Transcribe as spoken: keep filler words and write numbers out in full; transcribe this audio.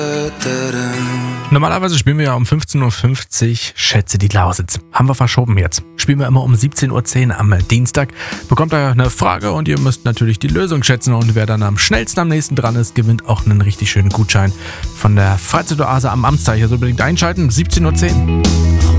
Normalerweise spielen wir ja um fünfzehn Uhr fünfzig Schätze die Lausitz. Haben wir verschoben jetzt. Spielen wir immer um siebzehn Uhr zehn am Dienstag. Bekommt ihr eine Frage und ihr müsst natürlich die Lösung schätzen. Und wer dann am schnellsten am nächsten dran ist, gewinnt auch einen richtig schönen Gutschein von der Freizeitoase am Amtsteich. Also unbedingt einschalten, siebzehn Uhr zehn.